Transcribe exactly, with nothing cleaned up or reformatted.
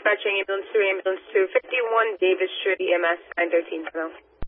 dispatching ambulance two, ambulance two fifty-one Davis Street, E M S nine thirteen.